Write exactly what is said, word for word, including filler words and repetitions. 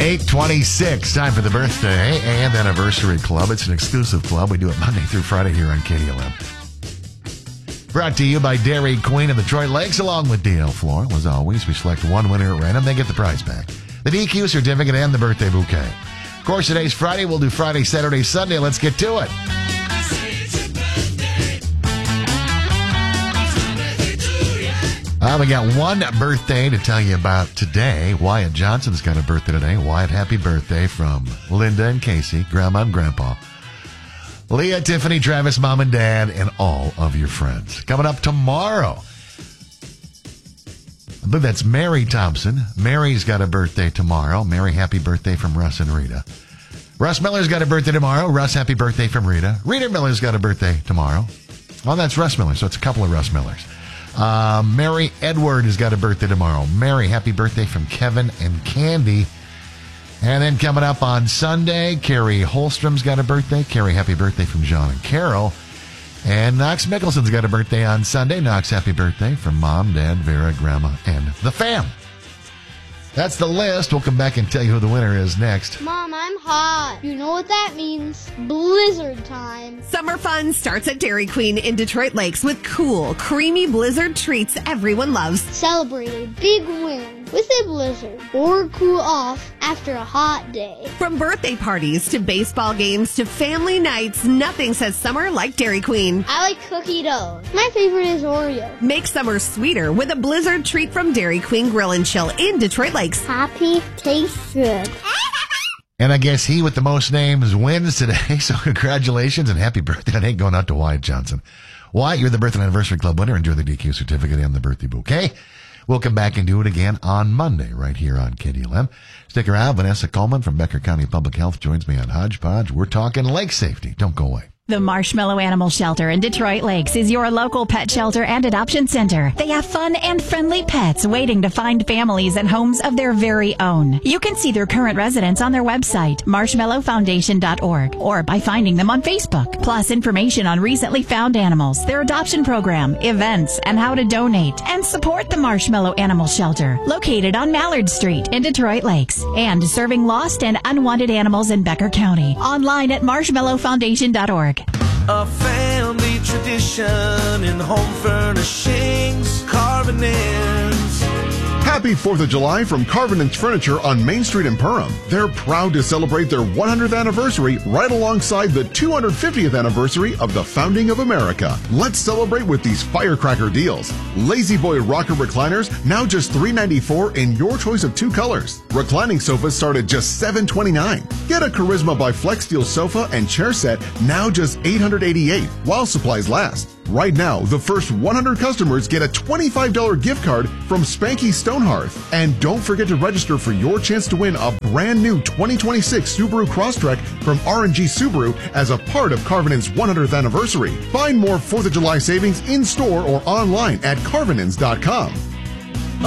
eight twenty-six, time for the birthday and anniversary club. It's an exclusive club. We do it Monday through Friday here on K D L M. Brought to you by Dairy Queen and the Detroit Lakes, along with D L Floral. As always, we select one winner at random. They get the prize back, the D Q certificate, and the birthday bouquet. Of course, today's Friday. We'll do Friday, Saturday, Sunday. Let's get to it. Uh, we got one birthday to tell you about today. Wyatt Johnson's got a birthday today. Wyatt, happy birthday from Linda and Casey, Grandma and Grandpa, Leah, Tiffany, Travis, Mom and Dad, and all of your friends. Coming up tomorrow, I believe that's Mary Thompson. Mary's got a birthday tomorrow. Mary, happy birthday from Russ and Rita. Russ Miller's got a birthday tomorrow. Russ, happy birthday from Rita. Rita Miller's got a birthday tomorrow. Well, that's Russ Miller, so it's a couple of Russ Millers. Uh, Mary Edward has got a birthday tomorrow. Mary, happy birthday from Kevin and Candy. And then coming up on Sunday, Carrie Holstrom's got a birthday. Carrie, happy birthday from John and Carol. And Knox Mickelson's got a birthday on Sunday. Knox, happy birthday from Mom, Dad, Vera, Grandma, and the fam. That's the list. We'll come back and tell you who the winner is next. Mom, I'm hot. You know what that means? Blizzard time. Summer fun starts at Dairy Queen in Detroit Lakes with cool, creamy blizzard treats everyone loves. Celebrate a big win with a blizzard or cool off after a hot day. From birthday parties to baseball games to family nights, nothing says summer like Dairy Queen. I like cookie dough. My favorite is Oreo. Make summer sweeter with a blizzard treat from Dairy Queen Grill and Chill in Detroit Lakes. Happy, tastes good. And I guess he with the most names wins today, so congratulations and happy birthday today going out to Wyatt Johnson. Wyatt, you're the birthday and anniversary club winner. Enjoy the D Q certificate and the birthday bouquet. We'll come back and do it again on Monday right here on K D L M. Stick around. Vanessa Coleman from Becker County Public Health joins me on Hodgepodge. We're talking lake safety. Don't go away. The Marshmallow Animal Shelter in Detroit Lakes is your local pet shelter and adoption center. They have fun and friendly pets waiting to find families and homes of their very own. You can see their current residents on their website, marshmallow foundation dot org, or by finding them on Facebook. Plus information on recently found animals, their adoption program, events, and how to donate and support the Marshmallow Animal Shelter, located on Mallard Street in Detroit Lakes, and serving lost and unwanted animals in Becker County. Online at marshmallow foundation dot org. A family tradition in home furnishings, Carvin Inns. Happy fourth of July from Carvin Inns Furniture on Main Street in Perham. They're proud to celebrate their one hundredth anniversary right alongside the two hundred fiftieth anniversary of the founding of America. Let's celebrate with these firecracker deals. Lazy Boy rocker recliners, now just three ninety-four in your choice of two colors. Reclining sofas start at just seven twenty-nine. Get a Charisma by Flex Steel sofa and chair set, now just eight hundred eighty-eight while supplies last. Right now, the first one hundred customers get a twenty-five dollars gift card from Spanky Stonehearth. And don't forget to register for your chance to win a brand new twenty twenty-six Subaru Crosstrek from R and G Subaru as a part of Carvin Inns one hundredth anniversary. Find more fourth of July savings in store or online at carvin inns dot com.